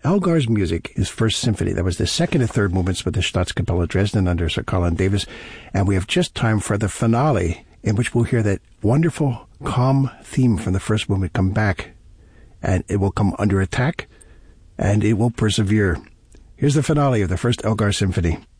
Elgar's music is First Symphony. That was the second and third movements with the Staatskapelle Dresden under Sir Colin Davis. And we have just time for the finale, in which we'll hear that wonderful, calm theme from the first movement come back. And it will come under attack, and it will persevere. Here's the finale of the first Elgar Symphony.